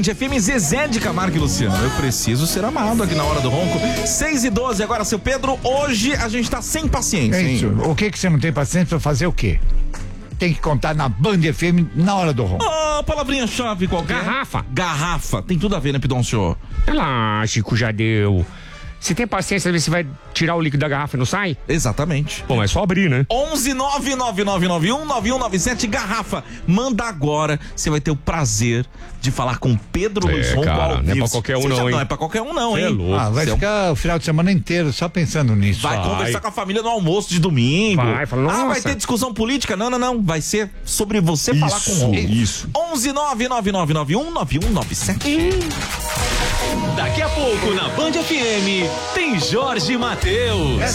FM, Zezé de Camargo e Luciano. Eu preciso ser amado aqui na hora do ronco. 6h12, agora, seu Pedro, hoje a gente tá sem paciência, hein? Isso. O que você não tem paciência pra fazer o quê? Tem que contar na Band FM na hora do ronco. Palavrinha-chave qualquer. Garrafa. Tem tudo a ver, né, Pidoncio? Elástico, já deu. Se tem paciência, você vai tirar o líquido da garrafa e não sai? Exatamente. Bom, é só abrir, né? 11999919197, garrafa. Manda agora, você vai ter o prazer de falar com Pedro Luiz Ronco ao vivo. Não é pra qualquer um, não, hein? Não é pra qualquer um, não, hein? É louco. Vai ficar o final de semana inteiro só pensando nisso. Vai conversar com a família no almoço de domingo. Vai ter discussão política? Não. Vai ser sobre você falar com o Ronco. Isso. 11999919197. Daqui a pouco na Band FM tem Jorge Mateus.